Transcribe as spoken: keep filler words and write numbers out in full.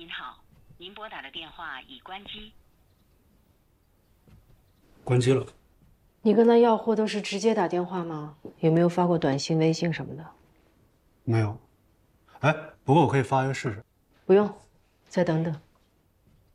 您好，您拨打的电话已关机。 关机了。 你跟他要货都是直接打电话吗？有没有发过短信、微信什么的？ 没有。哎，不过我可以发一个试试。 不用，再等等。